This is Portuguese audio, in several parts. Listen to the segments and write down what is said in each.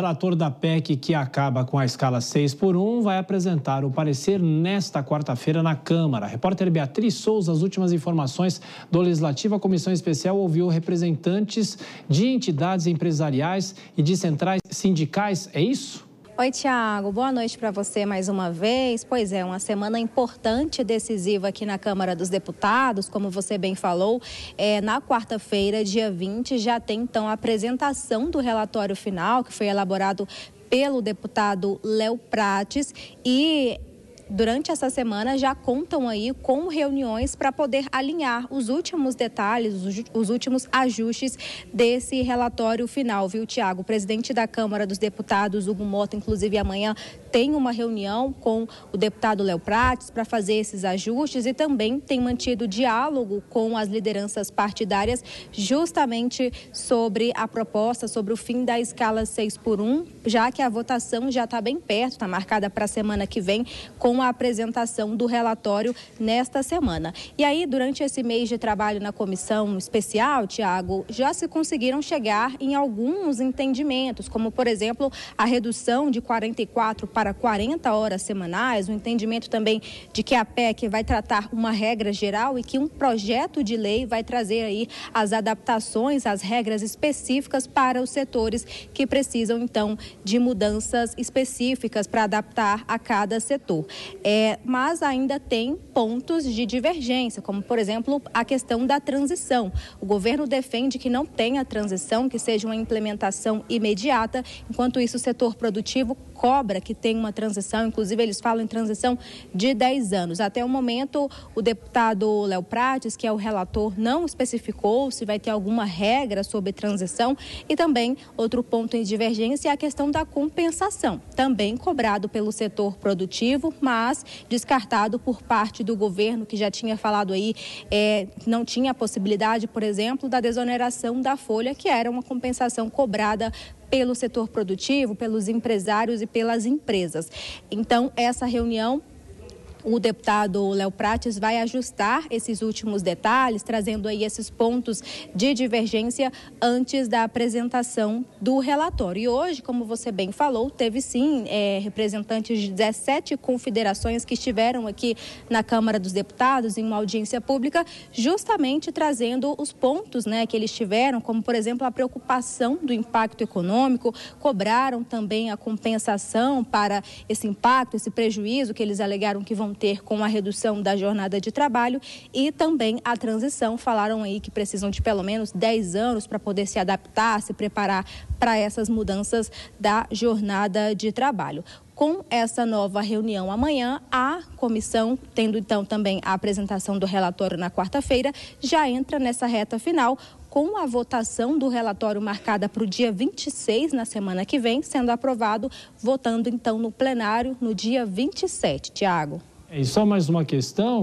relator da PEC, que acaba com a escala 6x1, vai apresentar o parecer nesta quarta-feira na Câmara. A repórter Beatriz Souza, as últimas informações do Legislativo. A Comissão Especial ouviu representantes de entidades empresariais e de centrais sindicais. É isso? Oi, Tiago. Boa noite para você mais uma vez. Pois é, uma semana importante e decisiva aqui na Câmara dos Deputados, como você bem falou. Na quarta-feira, dia 20, já tem então a apresentação do relatório final, que foi elaborado pelo deputado Léo Prates, e durante essa semana já contam aí com reuniões para poder alinhar os últimos detalhes, os últimos ajustes desse relatório final, viu, Tiago? O presidente da Câmara dos Deputados, Hugo Mota, inclusive amanhã tem uma reunião com o deputado Léo Prates para fazer esses ajustes e também tem mantido diálogo com as lideranças partidárias justamente sobre a proposta, sobre o fim da escala 6x1, já que a votação já está bem perto, está marcada para a semana que vem, com a apresentação do relatório nesta semana. E aí, durante esse mês de trabalho na comissão especial, Tiago, já se conseguiram chegar em alguns entendimentos, como, por exemplo, a redução de 44 para 40 horas semanais, o entendimento também de que a PEC vai tratar uma regra geral e que um projeto de lei vai trazer aí as adaptações, as regras específicas para os setores que precisam, então, de mudanças específicas para adaptar a cada setor. Mas ainda tem pontos de divergência, como, por exemplo, a questão da transição. O governo defende que não tenha transição, que seja uma implementação imediata, enquanto isso o setor produtivo cobra que tem uma transição, inclusive eles falam em transição de 10 anos. Até o momento, o deputado Léo Prates, que é o relator, não especificou se vai ter alguma regra sobre transição, e também outro ponto em divergência é a questão da compensação, também cobrado pelo setor produtivo, mas descartado por parte do governo, que já tinha falado aí, não tinha a possibilidade, por exemplo, da desoneração da folha, que era uma compensação cobrada pelo setor produtivo, pelos empresários e pelas empresas. Então, essa reunião, o deputado Léo Prates vai ajustar esses últimos detalhes, trazendo aí esses pontos de divergência antes da apresentação do relatório. E hoje, como você bem falou, teve sim representantes de 17 confederações que estiveram aqui na Câmara dos Deputados em uma audiência pública, justamente trazendo os pontos, que eles tiveram, como, por exemplo, a preocupação do impacto econômico, cobraram também a compensação para esse impacto, esse prejuízo que eles alegaram que vão ter com a redução da jornada de trabalho, e também a transição. Falaram aí que precisam de pelo menos 10 anos para poder se adaptar, se preparar para essas mudanças da jornada de trabalho. Com essa nova reunião amanhã, a comissão, tendo então também a apresentação do relatório na quarta-feira, já entra nessa reta final, com a votação do relatório marcada para o dia 26, na semana que vem, sendo aprovado, votando então no plenário no dia 27, Tiago. E só mais uma questão,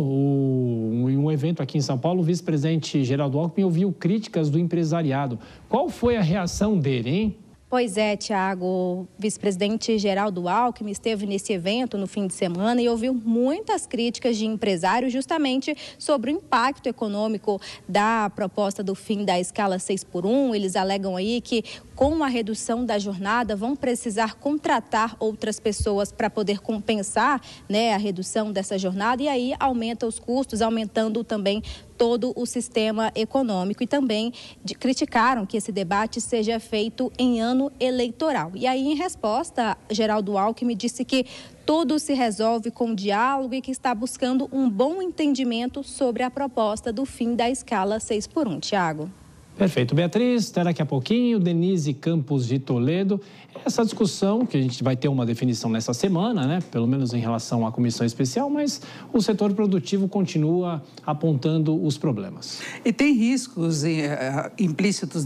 em um evento aqui em São Paulo, o vice-presidente Geraldo Alckmin ouviu críticas do empresariado. Qual foi a reação dele, hein? Pois é, Tiago, o vice-presidente Geraldo Alckmin esteve nesse evento no fim de semana e ouviu muitas críticas de empresários justamente sobre o impacto econômico da proposta do fim da escala 6x1. Eles alegam aí que com a redução da jornada vão precisar contratar outras pessoas para poder compensar, a redução dessa jornada, e aí aumenta os custos, aumentando também todo o sistema econômico, e também criticaram que esse debate seja feito em ano eleitoral. E aí, em resposta, Geraldo Alckmin disse que tudo se resolve com diálogo e que está buscando um bom entendimento sobre a proposta do fim da escala 6x1. Tiago. Perfeito. Beatriz, até daqui a pouquinho. Denise Campos de Toledo. Essa discussão, que a gente vai ter uma definição nessa semana, pelo menos em relação à comissão especial, mas o setor produtivo continua apontando os problemas. E tem riscos implícitos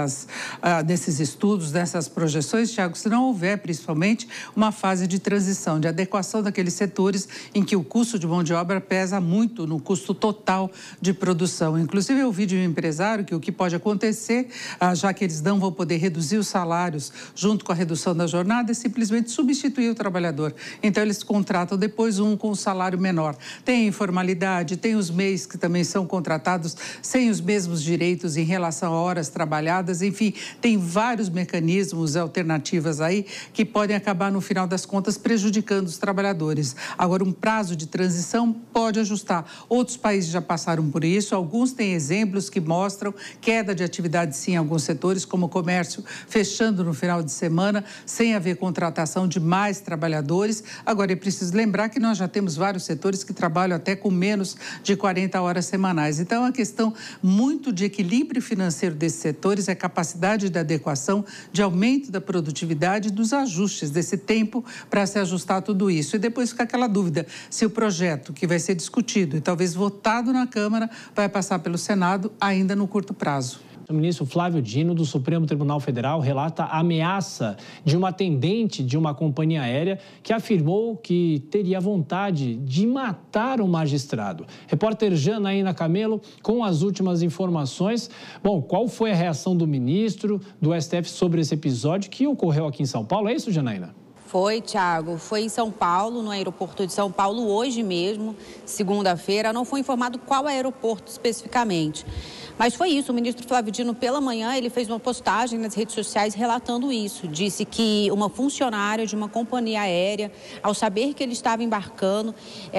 desses estudos, dessas projeções, Tiago, se não houver, principalmente, uma fase de transição, de adequação daqueles setores em que o custo de mão de obra pesa muito no custo total de produção. Inclusive, eu ouvi de um empresário que o que pode acontecer acontecer, já que eles não vão poder reduzir os salários junto com a redução da jornada, é simplesmente substituir o trabalhador. Então, eles contratam depois um com um salário menor. Tem a informalidade, tem os MEIs que também são contratados sem os mesmos direitos em relação a horas trabalhadas, enfim, tem vários mecanismos, alternativas aí que podem acabar, no final das contas, prejudicando os trabalhadores. Agora, um prazo de transição pode ajustar. Outros países já passaram por isso, alguns têm exemplos que mostram queda de atividade, sim, em alguns setores, como o comércio fechando no final de semana, sem haver contratação de mais trabalhadores. Agora, é preciso lembrar que nós já temos vários setores que trabalham até com menos de 40 horas semanais. Então, é uma questão muito de equilíbrio financeiro desses setores, é capacidade de adequação, de aumento da produtividade, dos ajustes desse tempo para se ajustar a tudo isso. E depois fica aquela dúvida se o projeto que vai ser discutido e talvez votado na Câmara vai passar pelo Senado ainda no curto prazo. O ministro Flávio Dino, do Supremo Tribunal Federal, relata a ameaça de uma atendente de uma companhia aérea que afirmou que teria vontade de matar o magistrado. Repórter Janaína Camelo, com as últimas informações. Bom, qual foi a reação do ministro do STF sobre esse episódio que ocorreu aqui em São Paulo? É isso, Janaína? Foi, Thiago. Foi em São Paulo, no aeroporto de São Paulo, hoje mesmo, segunda-feira. Não foi informado qual aeroporto especificamente. Mas foi isso, o ministro Flávio Dino, pela manhã, ele fez uma postagem nas redes sociais relatando isso. Disse que uma funcionária de uma companhia aérea, ao saber que ele estava embarcando,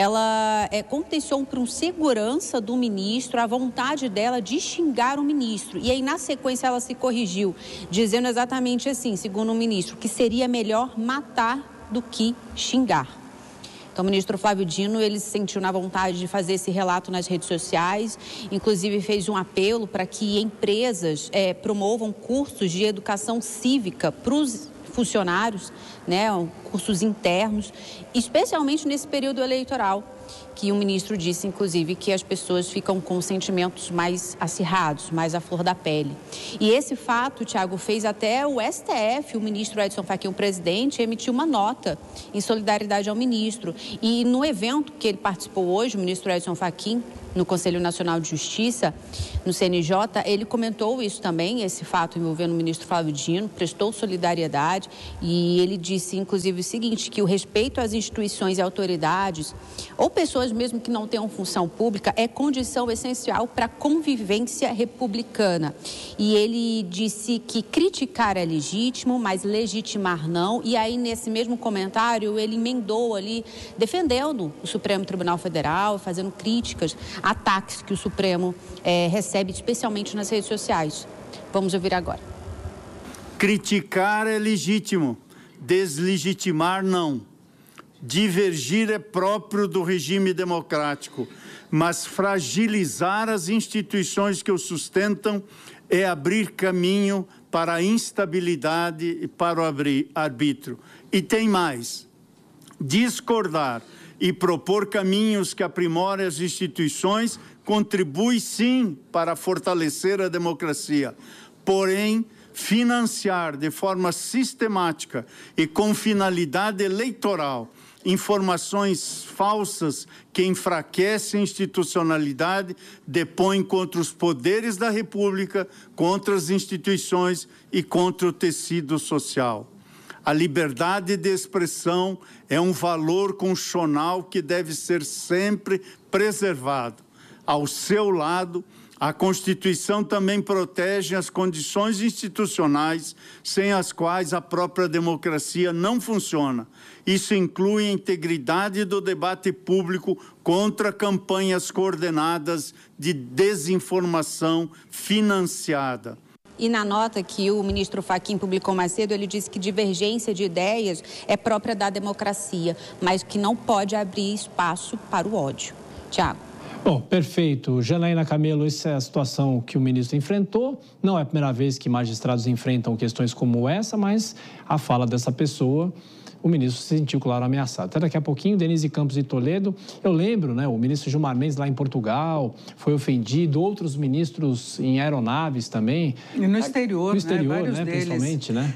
ela contenciou para um segurança do ministro a vontade dela de xingar o ministro. E aí, na sequência, ela se corrigiu, dizendo exatamente assim, segundo o ministro, que seria melhor matar do que xingar. Então, o ministro Flávio Dino, ele se sentiu na vontade de fazer esse relato nas redes sociais, inclusive fez um apelo para que empresas promovam cursos de educação cívica para os funcionários, né, cursos internos, especialmente nesse período eleitoral, que o ministro disse, inclusive, que as pessoas ficam com sentimentos mais acirrados, mais à flor da pele. E esse fato, Thiago, fez até o STF, o ministro Edson Fachin, o presidente, emitiu uma nota em solidariedade ao ministro. E no evento que ele participou hoje, o ministro Edson Fachin, no Conselho Nacional de Justiça, no CNJ, ele comentou isso também, esse fato envolvendo o ministro Flávio Dino, prestou solidariedade e ele disse, inclusive, o seguinte, que o respeito às instituições e autoridades, ou pessoas mesmo que não tenham função pública, é condição essencial para a convivência republicana. E ele disse que criticar é legítimo, mas legitimar não. E aí, nesse mesmo comentário, ele emendou ali, defendendo o Supremo Tribunal Federal, fazendo críticas, ataques que o Supremo recebe, especialmente nas redes sociais. Vamos ouvir agora. Criticar é legítimo, deslegitimar não. Divergir é próprio do regime democrático, mas fragilizar as instituições que o sustentam é abrir caminho para a instabilidade e para o arbítrio. E tem mais, discordar e propor caminhos que aprimorem as instituições contribui sim para fortalecer a democracia. Porém, financiar de forma sistemática e com finalidade eleitoral informações falsas que enfraquecem a institucionalidade, depõem contra os poderes da República, contra as instituições e contra o tecido social. A liberdade de expressão é um valor constitucional que deve ser sempre preservado. Ao seu lado, a Constituição também protege as condições institucionais sem as quais a própria democracia não funciona. Isso inclui a integridade do debate público contra campanhas coordenadas de desinformação financiada. E na nota que o ministro Fachin publicou mais cedo, ele disse que divergência de ideias é própria da democracia, mas que não pode abrir espaço para o ódio. Tiago. Bom, perfeito. Janaína Camelo, essa é a situação que o ministro enfrentou. Não é a primeira vez que magistrados enfrentam questões como essa, mas a fala dessa pessoa, o ministro se sentiu, claro, ameaçado. Até daqui a pouquinho, Denise Campos de Toledo. Eu lembro, né, o ministro Gilmar Mendes lá em Portugal foi ofendido, outros ministros em aeronaves também. E no exterior, no exterior, né? Vários deles. Principalmente, né? É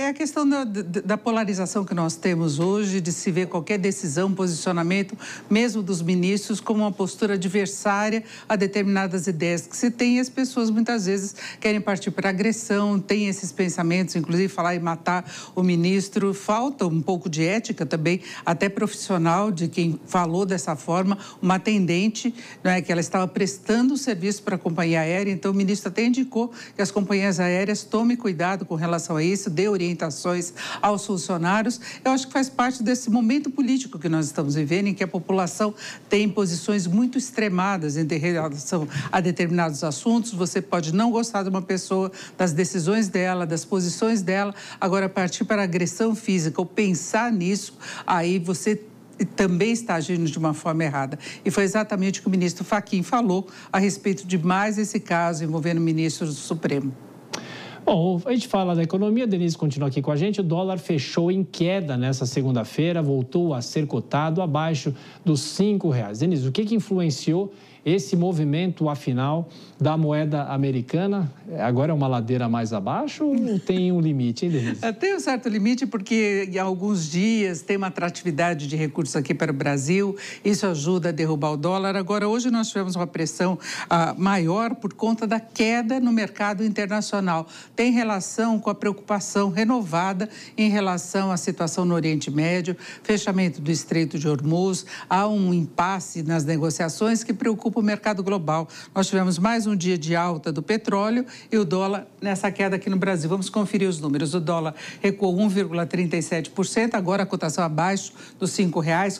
É a questão da polarização que nós temos hoje, de se ver qualquer decisão, posicionamento, mesmo dos ministros, como uma postura adversária a determinadas ideias que se tem. E as pessoas, muitas vezes, querem partir para agressão, têm esses pensamentos, inclusive falar em matar o ministro. Falta um pouco de ética também, até profissional, de quem falou dessa forma, uma atendente, né, que ela estava prestando serviço para a companhia aérea. Então, o ministro até indicou que as companhias aéreas tomem cuidado com relação a isso, dê orientações aos funcionários. Eu acho que faz parte desse momento político que nós estamos vivendo, em que a população tem posições muito extremadas em relação a determinados assuntos. Você pode não gostar de uma pessoa, das decisões dela, das posições dela, agora partir para a agressão física ou pensar nisso, aí você também está agindo de uma forma errada. E foi exatamente o que o ministro Fachin falou a respeito de mais esse caso envolvendo o ministro do Supremo. Bom, a gente fala da economia, Denise continua aqui com a gente. O dólar fechou em queda nessa segunda-feira, voltou a ser cotado abaixo dos R$5. Denise, o que influenciou esse movimento, afinal, da moeda americana? Agora é uma ladeira mais abaixo ou tem um limite, hein, Denise? Tem um certo limite, porque em alguns dias tem uma atratividade de recursos aqui para o Brasil, isso ajuda a derrubar o dólar. Agora, hoje nós tivemos uma pressão maior por conta da queda no mercado internacional. Tem relação com a preocupação renovada em relação à situação no Oriente Médio, fechamento do Estreito de Hormuz, há um impasse nas negociações que preocupa o mercado global. Nós tivemos mais um dia de alta do petróleo e o dólar nessa queda aqui no Brasil. Vamos conferir os números. O dólar recuou 1,37%, agora a cotação abaixo dos R$5,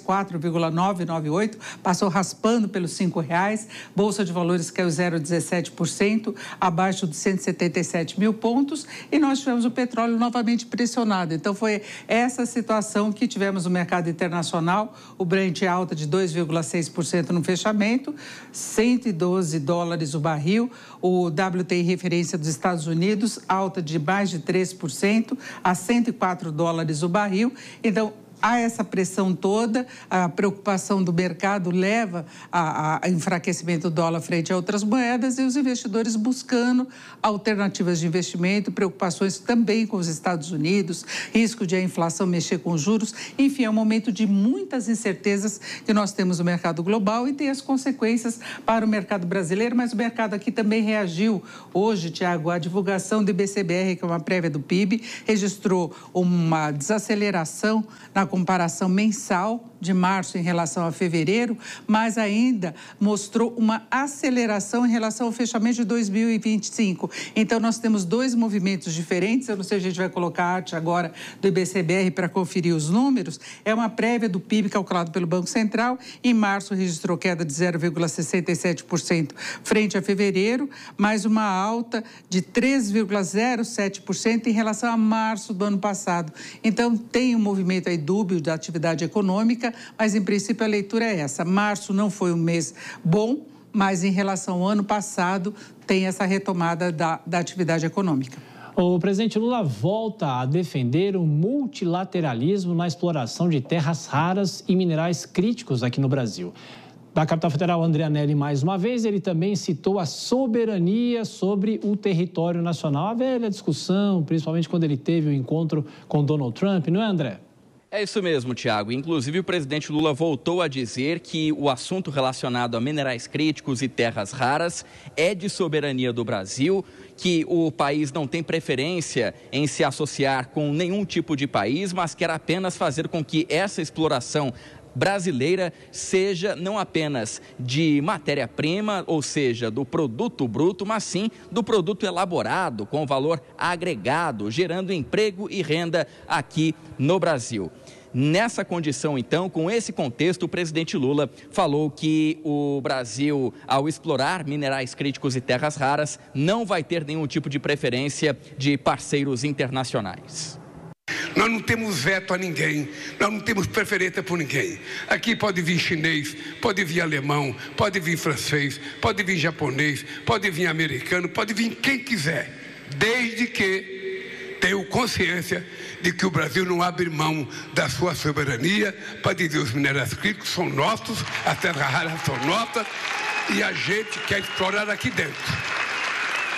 4,998, passou raspando pelos R$5. Bolsa de Valores caiu 0,17%, abaixo dos 177 mil pontos, e nós tivemos o petróleo novamente pressionado. Então, foi essa situação que tivemos no mercado internacional. O Brent alta de 2,6% no fechamento, $112 o barril. O WTI referência dos Estados Unidos, alta de mais de 3%, a $104 o barril. Então, há essa pressão toda, a preocupação do mercado leva a enfraquecimento do dólar frente a outras moedas e os investidores buscando alternativas de investimento, preocupações também com os Estados Unidos, risco de a inflação mexer com os juros. Enfim, é um momento de muitas incertezas que nós temos no mercado global e tem as consequências para o mercado brasileiro, mas o mercado aqui também reagiu. Hoje, Tiago, a divulgação do IBCBR, que é uma prévia do PIB, registrou uma desaceleração na comparação mensal de março em relação a fevereiro, mas ainda mostrou uma aceleração em relação ao fechamento de 2025. Então, nós temos dois movimentos diferentes. Eu não sei se a gente vai colocar a arte agora do IBCBR para conferir os números. É uma prévia do PIB calculado pelo Banco Central. Em março, registrou queda de 0,67% frente a fevereiro, mais uma alta de 3,07% em relação a março do ano passado. Então, tem um movimento aí dúbio da atividade econômica, mas, em princípio, a leitura é essa. Março não foi um mês bom, mas, em relação ao ano passado, tem essa retomada da atividade econômica. O presidente Lula volta a defender o multilateralismo na exploração de terras raras e minerais críticos aqui no Brasil. Da capital federal, André Anelli, mais uma vez, ele também citou a soberania sobre o território nacional. A velha discussão, principalmente quando ele teve o encontro com Donald Trump, não é, André? É isso mesmo, Tiago. Inclusive, o presidente Lula voltou a dizer que o assunto relacionado a minerais críticos e terras raras é de soberania do Brasil, que o país não tem preferência em se associar com nenhum tipo de país, mas quer apenas fazer com que essa exploração brasileira seja não apenas de matéria-prima, ou seja, do produto bruto, mas sim do produto elaborado, com valor agregado, gerando emprego e renda aqui no Brasil. Nessa condição, então, com esse contexto, o presidente Lula falou que o Brasil, ao explorar minerais críticos e terras raras, não vai ter nenhum tipo de preferência de parceiros internacionais. Nós não temos veto a ninguém, nós não temos preferência por ninguém. Aqui pode vir chinês, pode vir alemão, pode vir francês, pode vir japonês, pode vir americano, pode vir quem quiser, desde que tenha consciência de que o Brasil não abre mão da sua soberania para dizer os minerais críticos são nossos, as terras raras são nossas e a gente quer explorar aqui dentro.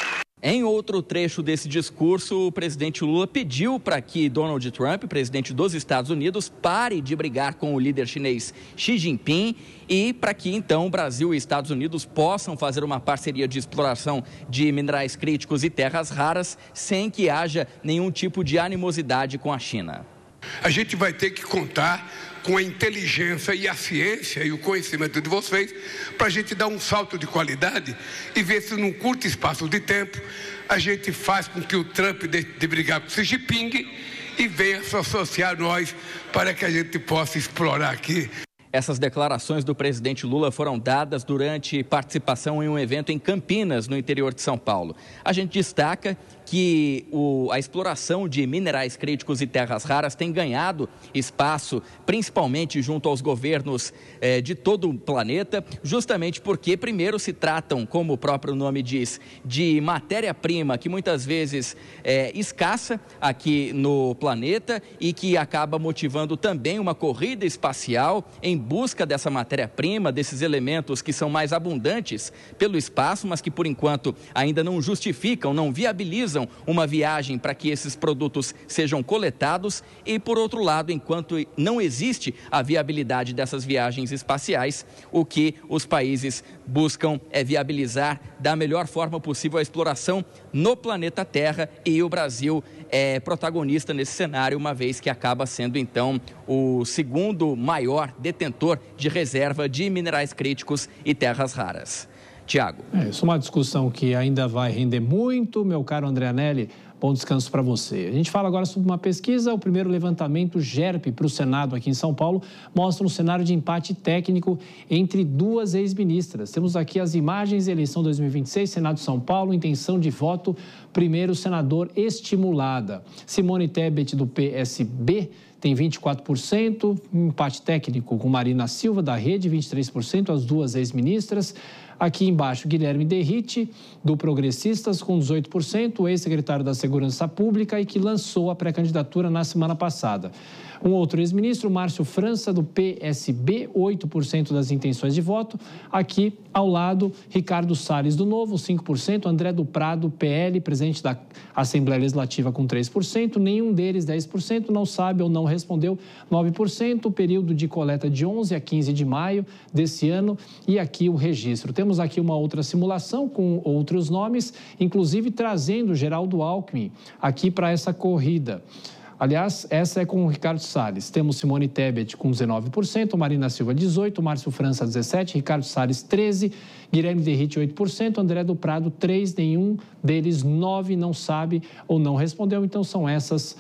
Em outro trecho desse discurso, o presidente Lula pediu para que Donald Trump, presidente dos Estados Unidos, pare de brigar com o líder chinês Xi Jinping e para que, então, o Brasil e Estados Unidos possam fazer uma parceria de exploração de minerais críticos e terras raras sem que haja nenhum tipo de animosidade com a China. A gente vai ter que contar com a inteligência e a ciência e o conhecimento de vocês para a gente dar um salto de qualidade e ver se num curto espaço de tempo a gente faz com que o Trump deixe de brigar com o Xi Jinping e venha se associar a nós para que a gente possa explorar aqui. Essas declarações do presidente Lula foram dadas durante participação em um evento em Campinas, no interior de São Paulo. A gente destaca que a exploração de minerais críticos e terras raras tem ganhado espaço, principalmente junto aos governos de todo o planeta, justamente porque, primeiro, se tratam, como o próprio nome diz, de matéria-prima que muitas vezes é escassa aqui no planeta e que acaba motivando também uma corrida espacial em busca dessa matéria-prima, desses elementos que são mais abundantes pelo espaço, mas que, por enquanto, ainda não justificam, não viabilizam uma viagem para que esses produtos sejam coletados e, por outro lado, enquanto não existe a viabilidade dessas viagens espaciais, o que os países buscam é viabilizar da melhor forma possível a exploração no planeta Terra, e o Brasil é protagonista nesse cenário, uma vez que acaba sendo, então, o segundo maior detentor de reserva de minerais críticos e terras raras. Tiago. Isso é uma discussão que ainda vai render muito, meu caro André Anelli. Bom descanso para você. A gente fala agora sobre uma pesquisa. O primeiro levantamento GERP para o Senado aqui em São Paulo mostra um cenário de empate técnico entre duas ex-ministras. Temos aqui as imagens, eleição 2026, Senado de São Paulo, intenção de voto, primeiro senador estimulada. Simone Tebet, do PSB, tem 24%, empate técnico com Marina Silva, da Rede, 23%, as duas ex-ministras. Aqui embaixo, Guilherme Derrite, do Progressistas, com 18%, o ex-secretário da Segurança Pública e que lançou a pré-candidatura na semana passada. Um outro ex-ministro, Márcio França, do PSB, 8% das intenções de voto. Aqui, ao lado, Ricardo Salles, do Novo, 5%. André do Prado, PL, presidente da Assembleia Legislativa, com 3%. Nenhum deles, 10%, não sabe ou não respondeu, 9%. O período de coleta de 11 a 15 de maio desse ano. E aqui o registro. Temos aqui uma outra simulação com outros nomes, inclusive trazendo Geraldo Alckmin aqui para essa corrida. Aliás, essa é com o Ricardo Salles. Temos Simone Tebet com 19%, Marina Silva 18%, Márcio França 17%, Ricardo Salles 13%, Guilherme Derrite 8%, André do Prado 3%, nenhum deles 9% não sabe ou não respondeu. Então são essas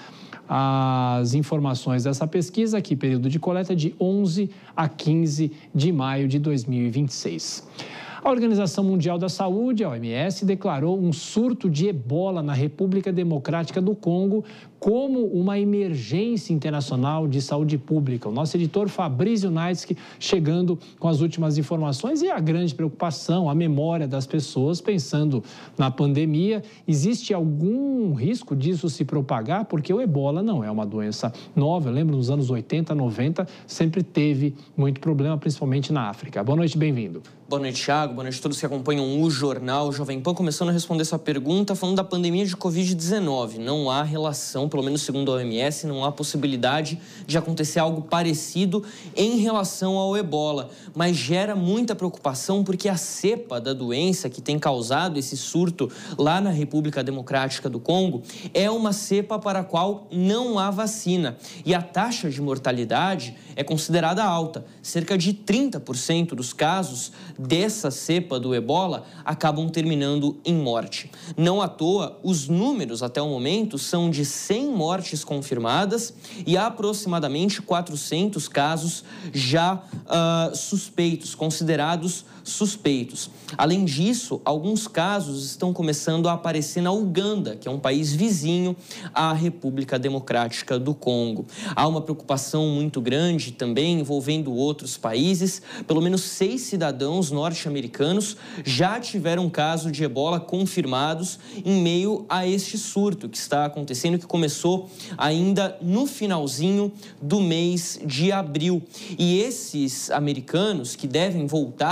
as informações dessa pesquisa aqui, período de coleta de 11 a 15 de maio de 2026. A Organização Mundial da Saúde, a OMS, declarou um surto de ebola na República Democrática do Congo como uma emergência internacional de saúde pública. O nosso editor Fabrício Naitsky chegando com as últimas informações e a grande preocupação, a memória das pessoas pensando na pandemia. Existe algum risco disso se propagar? Porque o ebola não é uma doença nova. Eu lembro nos anos 80, 90, sempre teve muito problema, principalmente na África. Boa noite, bem-vindo. Boa noite, Thiago. Boa noite a todos que acompanham o Jornal Jovem Pan. Começando a responder essa pergunta, falando da pandemia de Covid-19. Não há relação, pelo menos segundo a OMS, não há possibilidade de acontecer algo parecido em relação ao ebola. Mas gera muita preocupação porque a cepa da doença que tem causado esse surto lá na República Democrática do Congo é uma cepa para a qual não há vacina. E a taxa de mortalidade é considerada alta. Cerca de 30% dos casos dessa cepa do ebola acabam terminando em morte. Não à toa, os números até o momento são de 100 mortes confirmadas e aproximadamente 400 casos já suspeitos, considerados suspeitos. Além disso, alguns casos estão começando a aparecer na Uganda, que é um país vizinho à República Democrática do Congo. Há uma preocupação muito grande também envolvendo outros países. Pelo menos 6 cidadãos norte-americanos já tiveram caso de ebola confirmados em meio a este surto que está acontecendo, que começou ainda no finalzinho do mês de abril. E esses americanos que devem voltar aos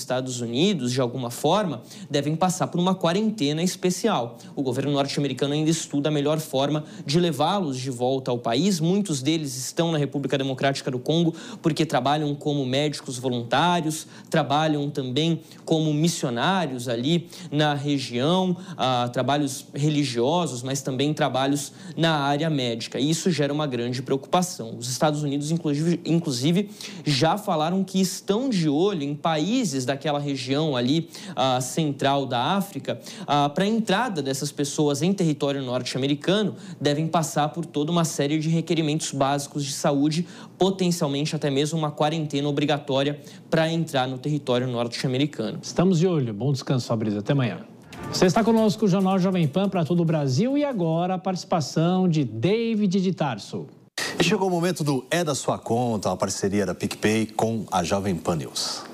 Estados Unidos, de alguma forma, devem passar por uma quarentena especial. O governo norte-americano ainda estuda a melhor forma de levá-los de volta ao país. Muitos deles estão na República Democrática do Congo porque trabalham como médicos voluntários, trabalham também como missionários ali na região, trabalhos religiosos, mas também trabalhos na área médica. E isso gera uma grande preocupação. Os Estados Unidos, inclusive, já falaram que estão de olho em países daquela região ali central da África. Para a entrada dessas pessoas em território norte-americano, devem passar por toda uma série de requerimentos básicos de saúde, potencialmente até mesmo uma quarentena obrigatória para entrar no território norte-americano. Estamos de olho. Bom descanso, Fabrício. Até amanhã. Você está conosco, o Jornal Jovem Pan para todo o Brasil, e agora a participação de David de Tarso. E chegou o momento do É da Sua Conta, uma parceria da PicPay com a Jovem Pan News.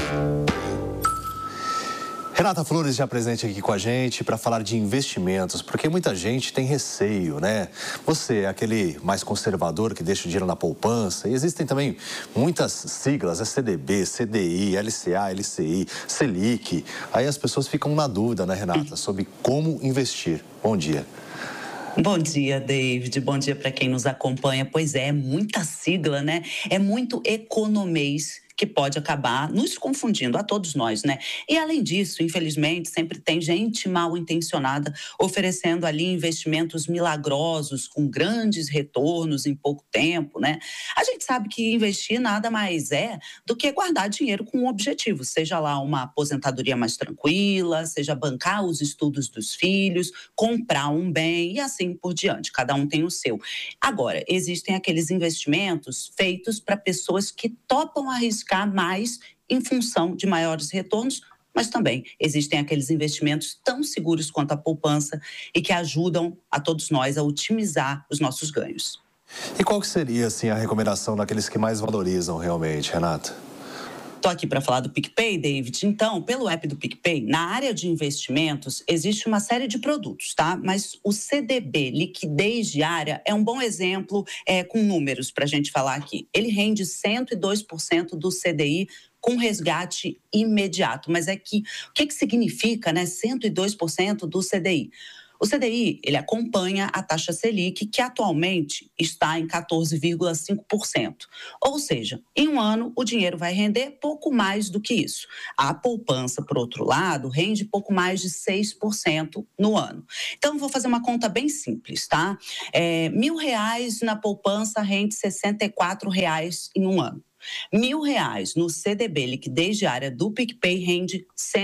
Renata Flores já presente aqui com a gente para falar de investimentos, porque muita gente tem receio, né? Você é aquele mais conservador que deixa o dinheiro na poupança, e existem também muitas siglas, CDB, CDI, LCA, LCI, Selic. Aí as pessoas ficam na dúvida, né, Renata, sobre como investir. Bom dia. Bom dia, David. Bom dia para quem nos acompanha. Pois é muita sigla, né? É muito economês que pode acabar nos confundindo, a todos nós, né? E, além disso, infelizmente, sempre tem gente mal intencionada oferecendo ali investimentos milagrosos, com grandes retornos em pouco tempo, né? A gente sabe que investir nada mais é do que guardar dinheiro com um objetivo, seja lá uma aposentadoria mais tranquila, seja bancar os estudos dos filhos, comprar um bem e assim por diante. Cada um tem o seu. Agora, existem aqueles investimentos feitos para pessoas que topam arriscar mais em função de maiores retornos, mas também existem aqueles investimentos tão seguros quanto a poupança e que ajudam a todos nós a otimizar os nossos ganhos. E qual que seria, assim, a recomendação daqueles que mais valorizam realmente, Renata? Estou aqui para falar do PicPay, David. Então, pelo app do PicPay, na área de investimentos, existe uma série de produtos, tá? Mas o CDB, liquidez diária, é um bom exemplo com números para a gente falar aqui. Ele rende 102% do CDI com resgate imediato. Mas o que significa, né, 102% do CDI? O CDI, ele acompanha a taxa Selic, que atualmente está em 14,5%. Ou seja, em um ano, o dinheiro vai render pouco mais do que isso. A poupança, por outro lado, rende pouco mais de 6% no ano. Então, vou fazer uma conta bem simples, tá? R$1.000 na poupança rende R$64 em um ano. R$1.000 no CDB, liquidez diária do PicPay, rende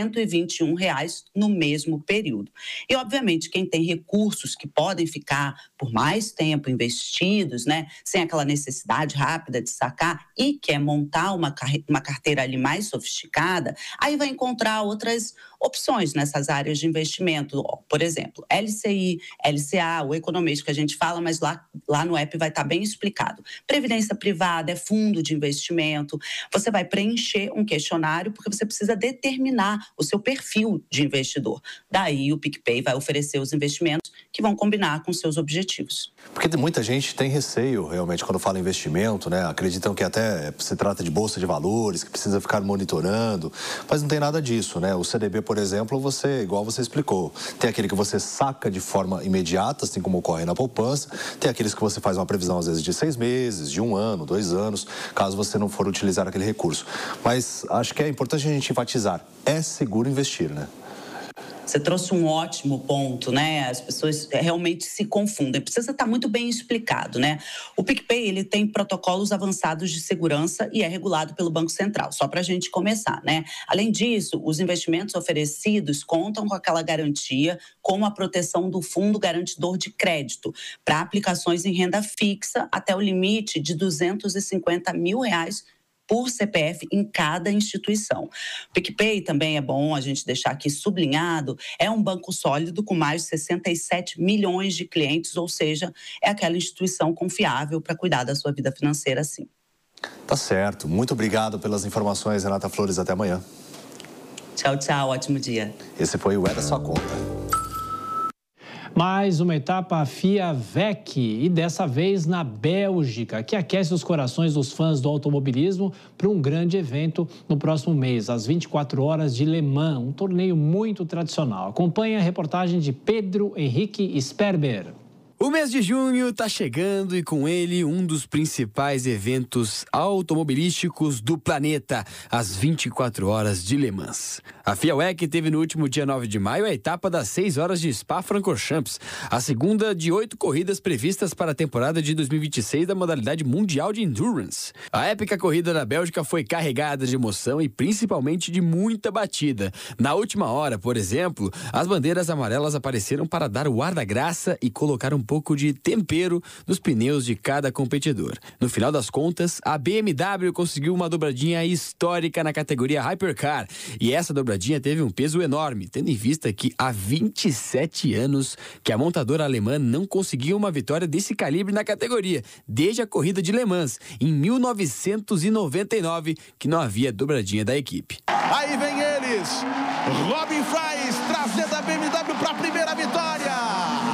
R$121 no mesmo período. E, obviamente, quem tem recursos que podem ficar por mais tempo investidos, né, sem aquela necessidade rápida de sacar e quer montar uma carteira ali mais sofisticada, aí vai encontrar outras opções nessas áreas de investimento. Por exemplo, LCI, LCA, o economês que a gente fala, mas lá no app vai estar bem explicado. Previdência privada, é fundo de investimento. Você vai preencher um questionário porque você precisa determinar o seu perfil de investidor. Daí o PicPay vai oferecer os investimentos que vão combinar com seus objetivos. Porque muita gente tem receio, realmente, quando fala em investimento, né? Acreditam que até se trata de bolsa de valores, que precisa ficar monitorando, mas não tem nada disso, né? O CDB, por exemplo, igual você explicou, tem aquele que você saca de forma imediata, assim como ocorre na poupança, tem aqueles que você faz uma previsão, às vezes, de 6 meses, de 1 ano, 2 anos, caso você não for utilizar aquele recurso. Mas acho que é importante a gente enfatizar, é seguro investir, né? Você trouxe um ótimo ponto, né? As pessoas realmente se confundem. Precisa estar muito bem explicado, né? O PicPay, ele tem protocolos avançados de segurança e é regulado pelo Banco Central, só para a gente começar, né? Além disso, os investimentos oferecidos contam com aquela garantia, como a proteção do Fundo Garantidor de Crédito, para aplicações em renda fixa até o limite de R$250 mil por CPF em cada instituição. O PicPay também é bom a gente deixar aqui sublinhado, é um banco sólido com mais de 67 milhões de clientes, ou seja, é aquela instituição confiável para cuidar da sua vida financeira, sim. Tá certo. Muito obrigado pelas informações, Renata Flores. Até amanhã. Tchau, tchau. Ótimo dia. Esse foi o É da Sua Conta. Mais uma etapa FIA VEC e dessa vez na Bélgica, que aquece os corações dos fãs do automobilismo para um grande evento no próximo mês, às 24 horas de Le Mans, um torneio muito tradicional. Acompanhe a reportagem de Pedro Henrique Sperber. O mês de junho está chegando e com ele um dos principais eventos automobilísticos do planeta, as 24 horas de Le Mans. A FIA WEC teve no último dia 9 de maio a etapa das 6 horas de Spa-Francorchamps, a segunda de 8 corridas previstas para a temporada de 2026 da modalidade mundial de Endurance. A épica corrida da Bélgica foi carregada de emoção e principalmente de muita batida. Na última hora, por exemplo, as bandeiras amarelas apareceram para dar o ar da graça e colocar um pouco de tempero nos pneus de cada competidor. No final das contas, a BMW conseguiu uma dobradinha histórica na categoria Hypercar. E essa dobradinha teve um peso enorme, tendo em vista que há 27 anos que a montadora alemã não conseguia uma vitória desse calibre na categoria, desde a corrida de Le Mans, em 1999, que não havia dobradinha da equipe. Aí vem eles, Robin Fries trazendo a BMW para a primeira vitória.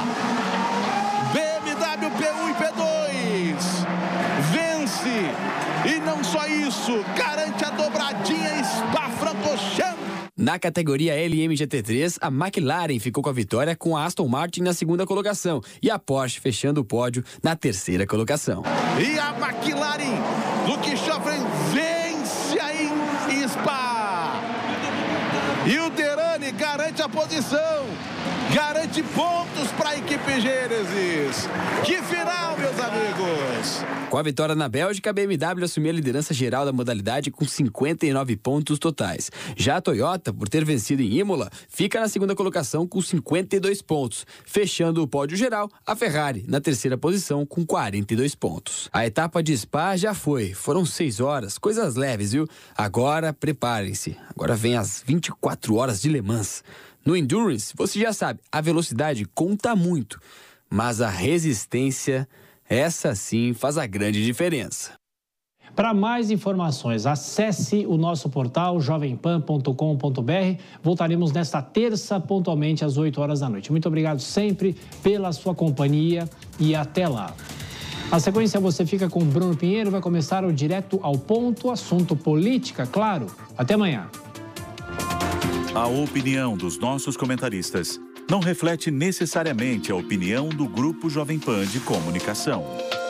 BMW P1 e P2 vence e não só isso, garante a dobradinha Spa-Francorchamps. Na categoria LMGT3, a McLaren ficou com a vitória, com a Aston Martin na segunda colocação e a Porsche fechando o pódio na terceira colocação. E a McLaren, Luke Schöffler vence aí em Spa. E o Derani garante a posição, garante pontos para a equipe Gênesis. Que final, meus amigos! Com a vitória na Bélgica, a BMW assumiu a liderança geral da modalidade com 59 pontos totais. Já a Toyota, por ter vencido em Imola, fica na segunda colocação com 52 pontos. Fechando o pódio geral, a Ferrari na terceira posição com 42 pontos. A etapa de Spa já foi. Foram 6 horas, coisas leves, viu? Agora, preparem-se. Agora vem as 24 horas de Le Mans. No Endurance, você já sabe, a velocidade conta muito, mas a resistência, essa sim faz a grande diferença. Para mais informações, acesse o nosso portal jovempan.com.br. Voltaremos nesta terça, pontualmente às 8 horas da noite. Muito obrigado sempre pela sua companhia e até lá. Na sequência, você fica com o Bruno Pinheiro, vai começar o Direto ao Ponto, assunto política, claro. Até amanhã. A opinião dos nossos comentaristas não reflete necessariamente a opinião do Grupo Jovem Pan de Comunicação.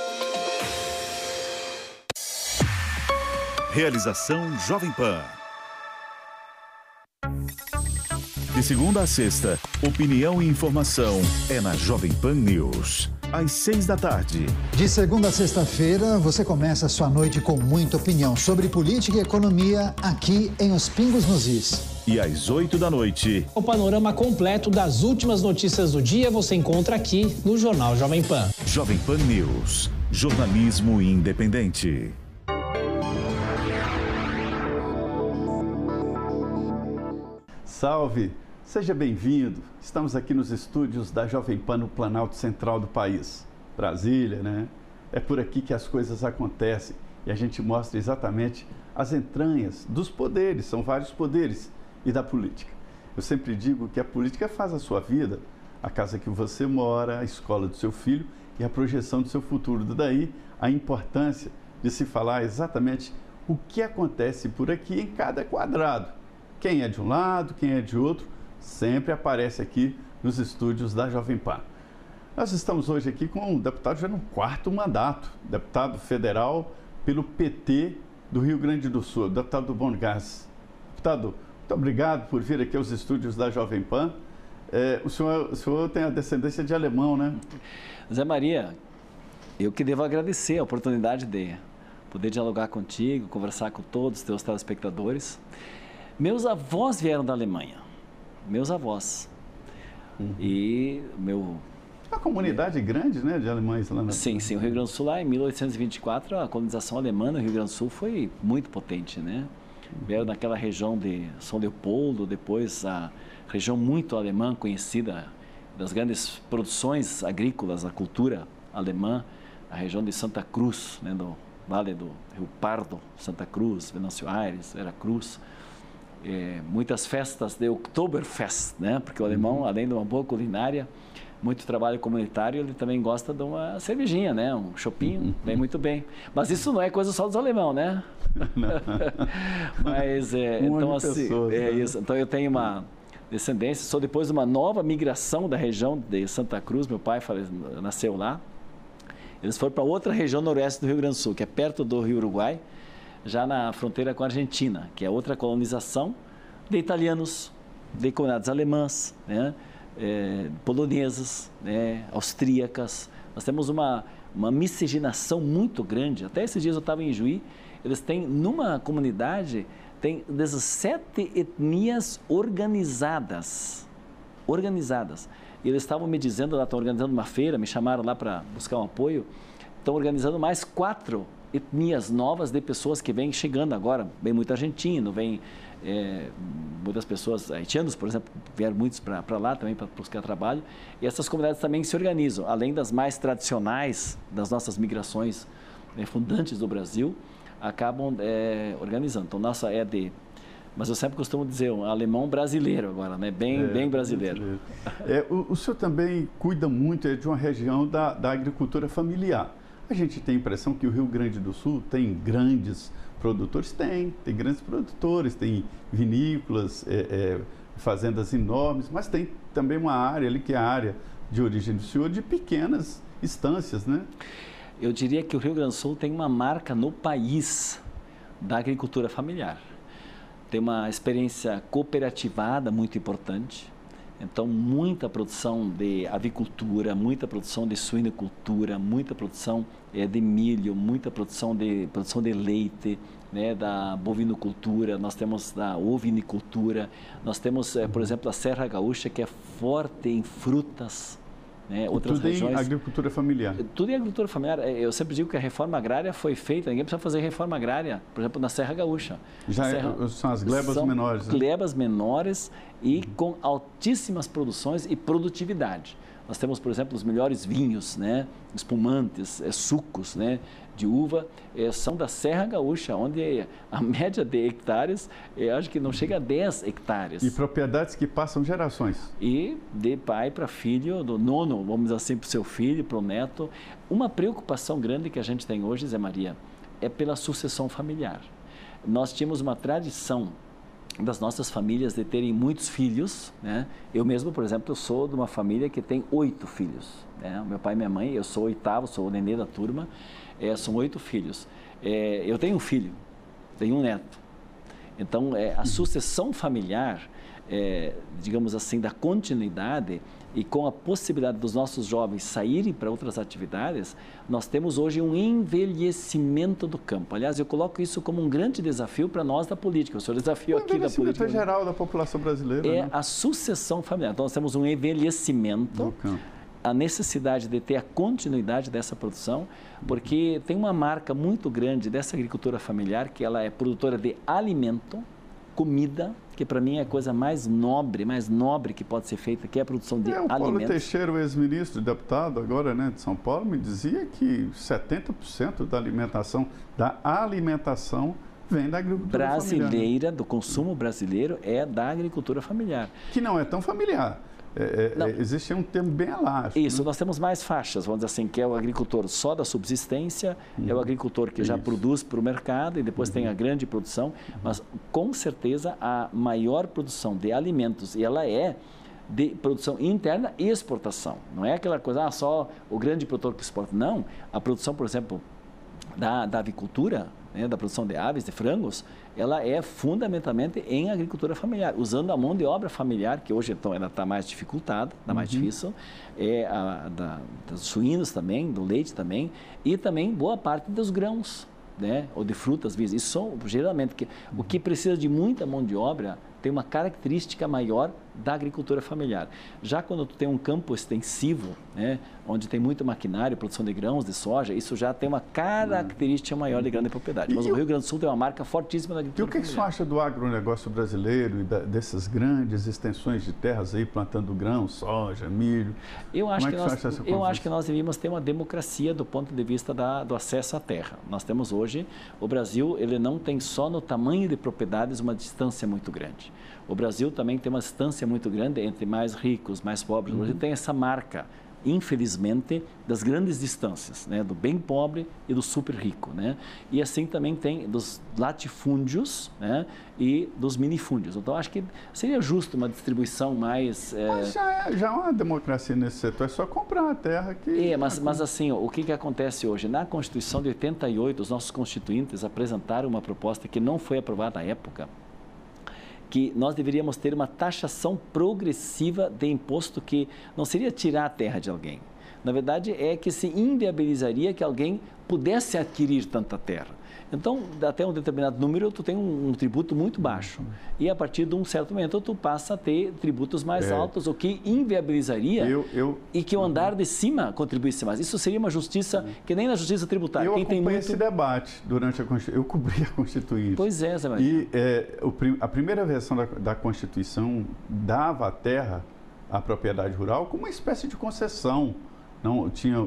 Realização Jovem Pan. De segunda a sexta, opinião e informação é na Jovem Pan News. Às 6 da tarde. De segunda a sexta-feira, você começa a sua noite com muita opinião sobre política e economia aqui em Os Pingos nos Is. E às 8 da noite. O panorama completo das últimas notícias do dia você encontra aqui no Jornal Jovem Pan. Jovem Pan News. Jornalismo independente. Salve! Seja bem-vindo. Estamos aqui nos estúdios da Jovem Pan no Planalto Central do país, Brasília, né? É por aqui que as coisas acontecem e a gente mostra exatamente as entranhas dos poderes, são vários poderes, e da política. Eu sempre digo que a política faz a sua vida, a casa que você mora, a escola do seu filho e a projeção do seu futuro. Daí a importância de se falar exatamente o que acontece por aqui em cada quadrado. Quem é de um lado, quem é de outro, sempre aparece aqui nos estúdios da Jovem Pan. Nós estamos hoje aqui com um deputado já no 4º mandato, deputado federal pelo PT do Rio Grande do Sul, deputado do Bom Gás. Deputado, muito obrigado por vir aqui aos estúdios da Jovem Pan. O senhor tem a descendência de alemão, né? Zé Maria, eu que devo agradecer a oportunidade de poder dialogar contigo, conversar com todos os teus telespectadores. Meus avós vieram da Alemanha, meus avós. E uma comunidade grande, né, de alemães lá na... Sim, o Rio Grande do Sul lá em 1824, a colonização alemã no Rio Grande do Sul foi muito potente, né? Vieram daquela região de São Leopoldo, depois a região muito alemã, conhecida das grandes produções agrícolas, a cultura alemã, a região de Santa Cruz, né, do Vale do Rio Pardo, Santa Cruz, Venâncio Aires, Veracruz. Muitas festas de Oktoberfest, né? Porque o alemão, além de uma boa culinária, muito trabalho comunitário, ele também gosta de uma cervejinha, né? Um chopinho, vem muito bem. Mas isso não é coisa só dos alemão, né? Mas, então, assim, pessoas, né? Isso. Então, eu tenho uma descendência, sou depois de uma nova migração da região de Santa Cruz, meu pai nasceu lá. Eles foram para outra região noroeste do Rio Grande do Sul, que é perto do Rio Uruguai, já na fronteira com a Argentina, que é outra colonização de italianos, de comunidades alemãs, né? Polonesas, né? Austríacas. Nós temos uma miscigenação muito grande. Até esses dias eu estava em Juí, eles têm, numa comunidade, tem 17 etnias organizadas. E eles estavam me dizendo, lá estão organizando uma feira, me chamaram lá para buscar um apoio, estão organizando mais 4 etnias novas de pessoas que vêm chegando agora. Vem muito argentino, vem muitas pessoas, haitianos, por exemplo, vieram muitos para lá também para buscar trabalho. E essas comunidades também se organizam, além das mais tradicionais, das nossas migrações fundantes do Brasil, acabam organizando. Então, nossa mas eu sempre costumo dizer, um alemão brasileiro agora, né? Bem brasileiro. O senhor também cuida muito de uma região da agricultura familiar. A gente tem a impressão que o Rio Grande do Sul tem grandes produtores, tem grandes produtores, tem vinícolas, fazendas enormes, mas tem também uma área ali que é a área de origem do senhor de pequenas estâncias, né? Eu diria que o Rio Grande do Sul tem uma marca no país da agricultura familiar. Tem uma experiência cooperativada muito importante. Então, muita produção de avicultura, muita produção de suinocultura, muita produção de milho, muita produção de leite, né, da bovinocultura, nós temos da ovinicultura, nós temos, por exemplo, a Serra Gaúcha, que é forte em frutas. Né, outras tudo regiões, em agricultura familiar. Tudo em agricultura familiar. Eu sempre digo que a reforma agrária foi feita, ninguém precisa fazer reforma agrária, por exemplo, na Serra Gaúcha. São as glebas menores. São glebas menores e com altíssimas produções e produtividade. Nós temos, por exemplo, os melhores vinhos, né, espumantes, sucos, né, de uva, são da Serra Gaúcha, onde a média de hectares, acho que não chega a 10 hectares. E propriedades que passam gerações. E de pai para filho, do nono, vamos dizer assim, para o seu filho, para o neto. Uma preocupação grande que a gente tem hoje, Zé Maria, é pela sucessão familiar. Nós tínhamos uma tradição das nossas famílias de terem muitos filhos, né? Eu mesmo, por exemplo, eu sou de uma família que tem 8 filhos, né? Meu pai e minha mãe, eu sou o 8º, sou o nenê da turma, são 8 filhos. Eu tenho um filho, tenho um neto. Então, a sucessão familiar, digamos assim, da continuidade e com a possibilidade dos nossos jovens saírem para outras atividades, nós temos hoje um envelhecimento do campo. Aliás, eu coloco isso como um grande desafio para nós da política. O senhor desafio aqui da política. O geral da população brasileira. É, né? A sucessão familiar. Então, nós temos um envelhecimento do campo. A necessidade de ter a continuidade dessa produção, porque tem uma marca muito grande dessa agricultura familiar, que ela é produtora de alimento, comida, que para mim é a coisa mais nobre que pode ser feita, que é a produção de alimentos. O Paulo Teixeira, o ex-ministro e deputado agora, né, de São Paulo, me dizia que 70% da alimentação vem da agricultura brasileira, familiar. Do consumo brasileiro é da agricultura familiar. Que não é tão familiar. Existe um termo bem elástico. Isso, né? Nós temos mais faixas, vamos dizer assim, que é o agricultor só da subsistência, é o agricultor que já produz para o mercado e depois tem a grande produção, mas com certeza a maior produção de alimentos, e ela é de produção interna e exportação. Não é aquela coisa, só o grande produtor que exporta. Não, a produção, por exemplo, da avicultura, né, da produção de aves, de frangos, ela é fundamentalmente em agricultura familiar, usando a mão de obra familiar, que hoje então ela está mais dificultada, está mais difícil, dos suínos também, do leite também, e também boa parte dos grãos, né, ou de frutas, isso são geralmente, o que precisa de muita mão de obra tem uma característica maior da agricultura familiar. Já quando tu tem um campo extensivo, né, onde tem muito maquinário, produção de grãos, de soja, isso já tem uma característica maior de grande propriedade. Mas o Rio Grande do Sul tem uma marca fortíssima da agricultura familiar. E o que você acha do agronegócio brasileiro e dessas grandes extensões de terras aí, plantando grãos, soja, milho? Eu acho que nós devíamos ter uma democracia do ponto de vista do acesso à terra. Nós temos hoje, o Brasil, ele não tem só no tamanho de propriedades uma distância muito grande. grande. O Brasil também tem uma distância muito grande entre mais ricos, mais pobres. O Brasil tem essa marca, infelizmente, das grandes distâncias, né? Do bem pobre e do super rico, né? E assim também tem dos latifúndios, né? E dos minifúndios. Então, acho que seria justo uma distribuição mais... Mas já é uma democracia nesse setor, é só comprar a terra que... Mas assim, o que acontece hoje? Na Constituição de 88, os nossos constituintes apresentaram uma proposta que não foi aprovada à época, que nós deveríamos ter uma taxação progressiva de imposto que não seria tirar a terra de alguém. Na verdade, é que se inviabilizaria que alguém pudesse adquirir tanta terra. Então, até um determinado número, tu tem um tributo muito baixo. E a partir de um certo momento, tu passa a ter tributos mais altos, o que inviabilizaria e que o andar de cima contribuísse mais. Isso seria uma justiça que nem na justiça tributária. Eu acompanhei esse debate durante a Constituição. Eu cobri a Constituinte. Pois é, Zé Maria. E a primeira versão da Constituição dava a terra, a propriedade rural, como uma espécie de concessão. Não tinha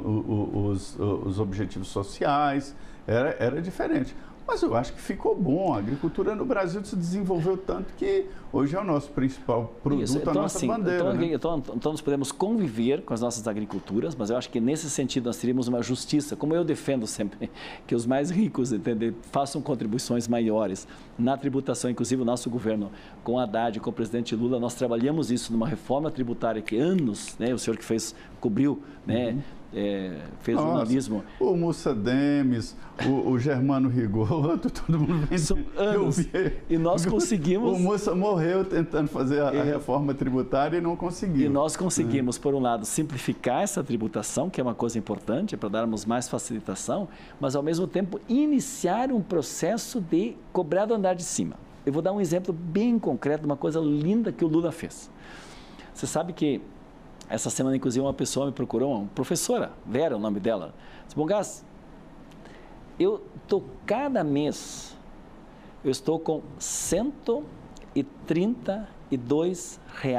os objetivos sociais, era diferente. Mas eu acho que ficou bom. A agricultura no Brasil se desenvolveu tanto que hoje é o nosso principal produto, então, a nossa bandeira. Então, nós podemos conviver com as nossas agriculturas, mas eu acho que nesse sentido nós teríamos uma justiça, como eu defendo sempre, que os mais ricos façam contribuições maiores na tributação. Inclusive o nosso governo, com Haddad, com o presidente Lula, nós trabalhamos isso numa reforma tributária que anos, né, o senhor que cobriu, né, fez jornalismo. O Mussa Demes, o Germano Rigoto, todo mundo vem. São anos. E nós conseguimos. O Mussa morreu tentando fazer a reforma tributária e não conseguiu. E nós conseguimos, por um lado, simplificar essa tributação, que é uma coisa importante, para darmos mais facilitação, mas ao mesmo tempo iniciar um processo de cobrar do andar de cima. Eu vou dar um exemplo bem concreto de uma coisa linda que o Lula fez. Você sabe que essa semana, inclusive, uma pessoa me procurou, uma professora, Vera, o nome dela. Disse, bom, Gás, cada mês, eu estou com R$132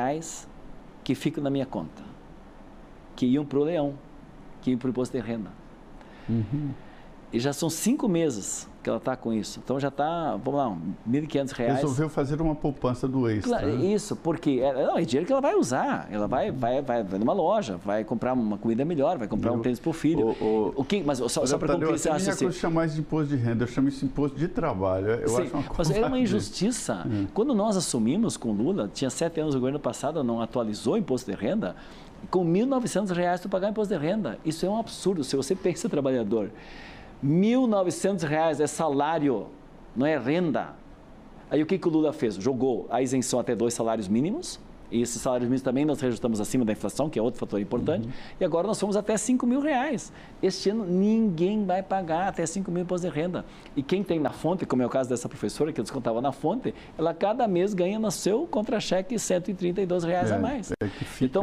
que ficam na minha conta, que iam para o leão, que iam para o imposto de renda. E já são 5 meses que ela está com isso. Então já está, vamos lá, R$1.500. Resolveu fazer uma poupança do extra. Claro, isso, porque é dinheiro que ela vai usar. Ela vai numa loja, vai comprar uma comida melhor, vai comprar um tênis para o filho. Mas só para concluir esse raciocínio. Eu chamo mais de imposto de renda, eu chamo isso de imposto de trabalho. Eu acho uma mas é uma injustiça. Quando nós assumimos com Lula, tinha 7 anos o governo passado, não atualizou o imposto de renda, com R$1.900 tu pagar imposto de renda. Isso é um absurdo, se você pensa trabalhador. R$1.900 é salário, não é renda. Aí o que o Lula fez? Jogou a isenção até 2 salários mínimos, e esses salários mínimos também nós reajustamos acima da inflação, que é outro fator importante, e agora nós fomos até R$5.000. Este ano ninguém vai pagar até R$5.000 imposto de renda. E quem tem na fonte, como é o caso dessa professora que eu descontava na fonte, ela cada mês ganha no seu contra-cheque R$132 a mais. Que fica,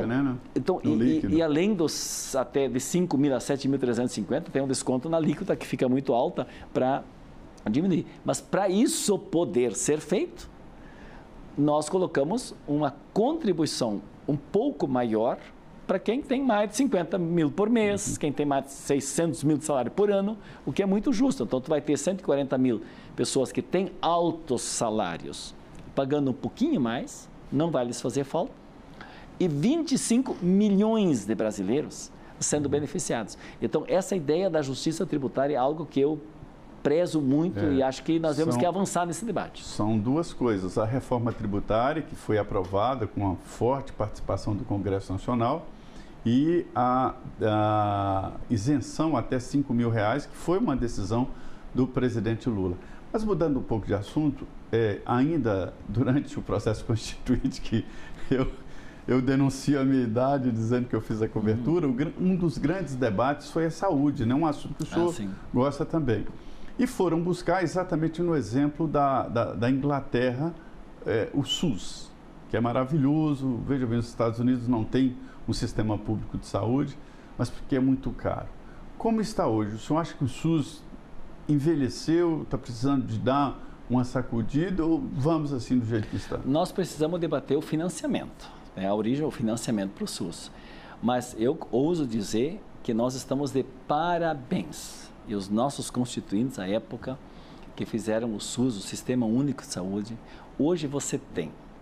e além dos até de 5.000 a 7.350, tem um desconto na alíquota que fica muito alta para diminuir. Mas para isso poder ser feito, nós colocamos uma contribuição um pouco maior para quem tem mais de 50 mil por mês, quem tem mais de 600 mil de salário por ano, o que é muito justo. Então, tu vai ter 140 mil pessoas que têm altos salários pagando um pouquinho mais, não vai lhes fazer falta, e 25 milhões de brasileiros sendo beneficiados. Então, essa ideia da justiça tributária é algo que eu prezo muito e acho que nós temos que avançar nesse debate. São duas coisas. A reforma tributária, que foi aprovada com uma forte participação do Congresso Nacional, e a isenção até R$5.000, que foi uma decisão do presidente Lula. Mas mudando um pouco de assunto, ainda durante o processo constituinte, que eu denuncio a minha idade dizendo que eu fiz a cobertura, um dos grandes debates foi a saúde, né? Um assunto que o senhor gosta também. E foram buscar exatamente no exemplo da Inglaterra o SUS, que é maravilhoso. Veja bem, os Estados Unidos não tem um sistema público de saúde, mas porque é muito caro. Como está hoje? O senhor acha que o SUS envelheceu, está precisando de dar uma sacudida ou vamos assim do jeito que está? Nós precisamos debater o financiamento, a origem do financiamento para o SUS. Mas eu ouso dizer que nós estamos de parabéns. E os nossos constituintes, à época, que fizeram o SUS, o Sistema Único de Saúde, hoje você tem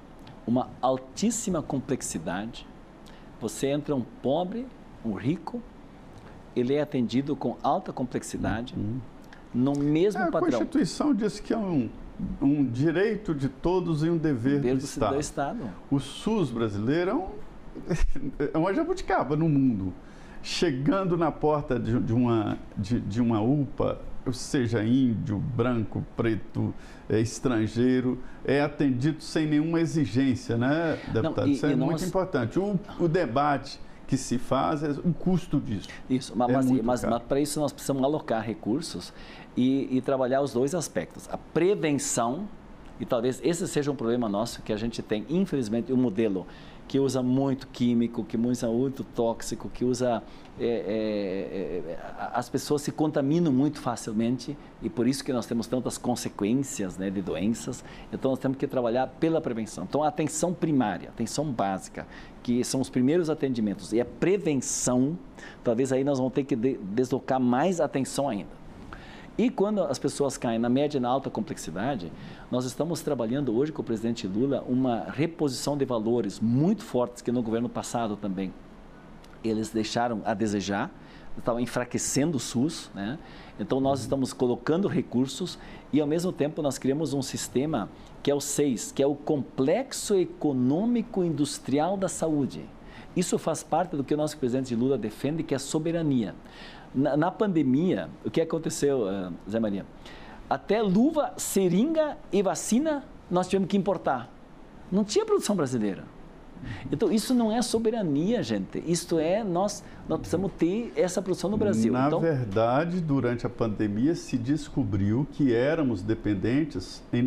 uma altíssima complexidade. Você entra um pobre, um rico, ele é atendido com alta complexidade, no mesmo padrão. A Constituição diz que é um direito de todos e um dever do Estado. O SUS brasileiro é uma jabuticaba no mundo. Chegando na porta de uma UPA, seja índio, branco, preto, estrangeiro, é atendido sem nenhuma exigência, né, deputado? Isso é muito importante. O debate que se faz é o custo disso. Isso, mas para isso nós precisamos alocar recursos e trabalhar os dois aspectos. A prevenção, e talvez esse seja um problema nosso, que a gente tem, infelizmente, um modelo que usa muito químico, que usa muito tóxico, que usa... as pessoas se contaminam muito facilmente e por isso que nós temos tantas consequências, né, de doenças. Então, nós temos que trabalhar pela prevenção. Então, a atenção primária, a atenção básica, que são os primeiros atendimentos, e a prevenção, talvez aí nós vamos ter que deslocar mais atenção ainda. E quando as pessoas caem na média e na alta complexidade, nós estamos trabalhando hoje com o presidente Lula uma reposição de valores muito fortes que no governo passado também eles deixaram a desejar, estavam enfraquecendo o SUS, né? Então nós estamos colocando recursos e ao mesmo tempo nós criamos um sistema que é o SEIS, que é o Complexo Econômico Industrial da Saúde. Isso faz parte do que o nosso presidente Lula defende, que é a soberania. Na pandemia, o que aconteceu, Zé Maria? Até luva, seringa e vacina nós tivemos que importar. Não tinha produção brasileira. Então, isso não é soberania, gente. Isto é, nós precisamos ter essa produção no Brasil. Na verdade, durante a pandemia, se descobriu que éramos dependentes em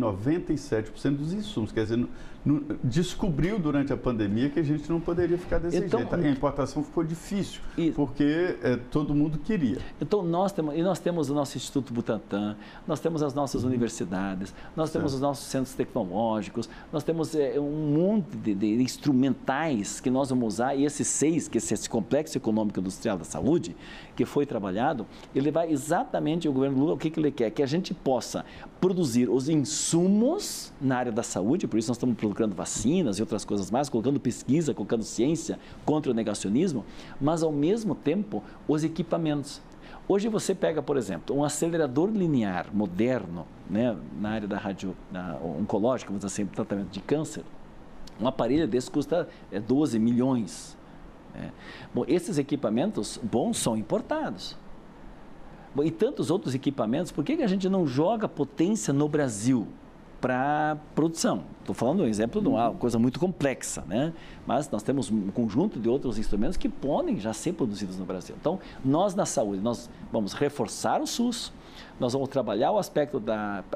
97% dos insumos. Quer dizer, descobriu durante a pandemia que a gente não poderia ficar desse jeito. A importação ficou difícil, porque todo mundo queria. Então, nós temos o nosso Instituto Butantan, nós temos as nossas universidades, nós temos os nossos centros tecnológicos, nós temos um monte de instrumentais que nós vamos usar, e esse SEIS, que é esse Complexo Econômico Industrial da Saúde, que foi trabalhado, ele vai exatamente, o governo Lula, o que ele quer? Que a gente possa produzir os insumos na área da saúde, por isso nós estamos colocando vacinas e outras coisas mais, colocando pesquisa, colocando ciência contra o negacionismo, mas ao mesmo tempo os equipamentos. Hoje você pega, por exemplo, um acelerador linear moderno, né, na área da oncológica, vamos dizer assim, tratamento de câncer, um aparelho desse custa 12 milhões. Né? Bom, esses equipamentos bons são importados. Bom, e tantos outros equipamentos, por que a gente não joga potência no Brasil para produção? Estou falando um exemplo de uma coisa muito complexa, né? Mas nós temos um conjunto de outros instrumentos que podem já ser produzidos no Brasil. Então, nós na saúde, nós vamos reforçar o SUS, nós vamos trabalhar o aspecto da